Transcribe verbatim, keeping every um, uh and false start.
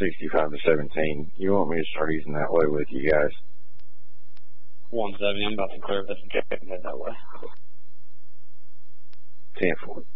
sixty-five to seventeen. You want me to start using that way with you guys? one seventy. I'm about to clear this jacket and head that way. ten four.